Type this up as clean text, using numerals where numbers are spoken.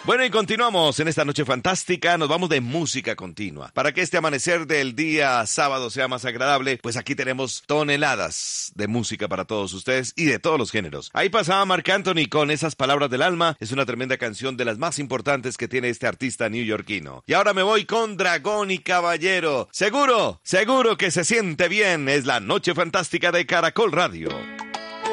Bueno, y continuamos en esta noche fantástica. Nos vamos de música continua. Para que este amanecer del día sábado sea más agradable, pues aquí tenemos toneladas de música para todos ustedes y de todos los géneros. Ahí pasaba Marc Anthony con Esas Palabras del Alma. Es una tremenda canción, de las más importantes que tiene este artista neoyorquino. Y ahora me voy con Dragón y Caballero. Seguro que se siente bien. Es la noche fantástica de Caracol Radio.